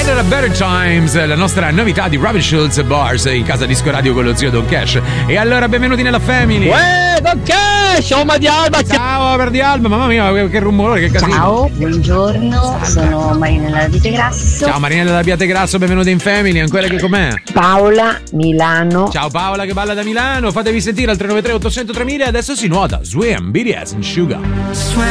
Questa era Better Times, la nostra novità di Robin Schulz Bars in casa Disco Radio con lo zio Don Cash. E allora benvenuti nella Family. Uè, Don Cash, oh Di Alba. Ciao Di Alba, mamma mia, che rumore, che casino. Ciao, buongiorno, sono Marinella Vitegrasso. Ciao Marinella da Biategrasso, benvenuta in Family, ancora che com'è? Paola, Milano. Ciao Paola che balla da Milano, fatevi sentire al 393 800 3000 e adesso si nuota Swim, BDS and Sugar.